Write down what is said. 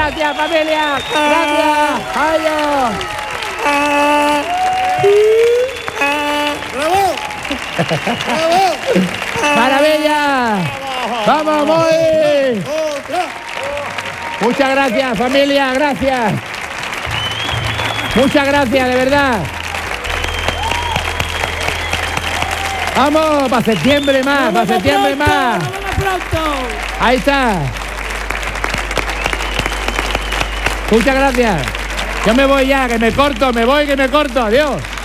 Gracias, familia. Gracias. Adiós. ¡Bravo! ¡Bravo! ¡Maravilla! ¡Vamos, Moy! ¡Otra! Muchas gracias, familia, gracias. Muchas gracias, de verdad. Vamos, para septiembre más, para septiembre más. ¡Nos vemos pronto! Ahí está. Muchas gracias. Yo me voy ya, que me corto, me voy, que me corto. Adiós.